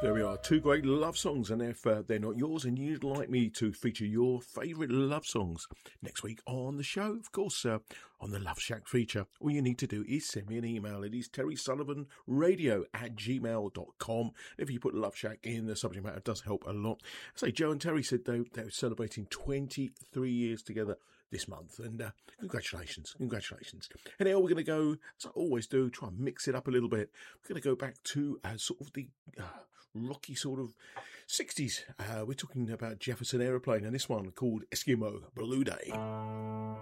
There we are, two great love songs, and if they're not yours and you'd like me to feature your favourite love songs next week on the show, of course, on the Love Shack feature, all you need to do is send me an email. It is terrysullivanradio@gmail.com. If you put Love Shack in the subject matter, it does help a lot. Say, Joe and Terry said they were celebrating 23 years together this month, and congratulations. Anyhow, we're going to go, as I always do, try and mix it up a little bit. We're going to go back to sort of the rocky sort of 60s. We're talking about Jefferson Airplane, and this one called Eskimo Blue Day.